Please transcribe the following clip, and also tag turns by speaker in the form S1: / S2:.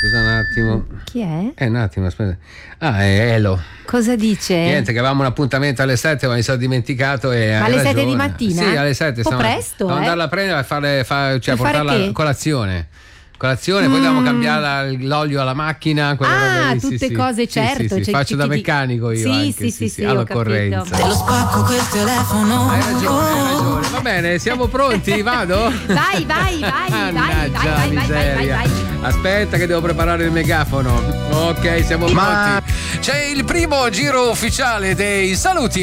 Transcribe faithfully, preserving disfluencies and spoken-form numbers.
S1: scusa un attimo.
S2: Chi è?
S1: Eh, un attimo, aspetta. Ah, è Elo.
S2: Cosa dice?
S1: Niente, che avevamo un appuntamento alle sette, ma mi sono dimenticato. E
S2: ma alle sette di mattina?
S1: Sì, alle sette.
S2: Un po' presto,
S1: devo
S2: eh?
S1: andarla a prendere e fare, fare, cioè, portarla a colazione. Colazione,
S2: mm.
S1: poi dobbiamo cambiare l'olio alla macchina.
S2: Ah,
S1: lì,
S2: tutte
S1: sì,
S2: cose,
S1: sì,
S2: certo.
S1: sì, sì,
S2: cioè,
S1: faccio da meccanico io.
S2: Sì,
S1: anche,
S2: sì, sì, sì,
S1: all'occorrenza.
S3: Te lo spacco quel telefono.
S1: Hai ragione, hai ragione. Va bene, siamo pronti? Vado?
S2: Vai, vai, vai, vai, vai, vai, vai, vai, vai.
S1: Aspetta che devo preparare il megafono. Ok, siamo pronti. Ma... C'è il primo giro ufficiale dei saluti